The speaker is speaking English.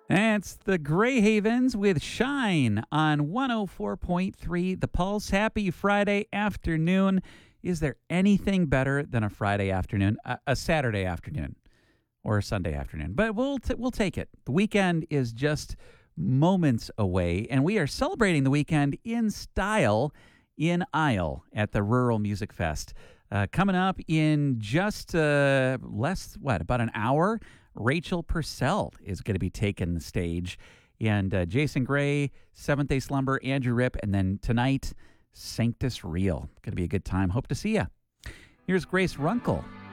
That's the Gray Havens with Shine on 104.3 The Pulse. Happy Friday afternoon. Is there anything better than a Friday afternoon, a Saturday afternoon, or a Sunday afternoon? But we'll take it. The weekend is just moments away, and we are celebrating the weekend in style in Isle at the Rural Music Fest. Coming up in just about an hour, Rachel Purcell is going to be taking the stage. And Jason Gray, Seventh Day Slumber, Andrew Ripp, and then tonight, Sanctus Real. Going to be a good time. Hope to see you. Here's Grace Runkle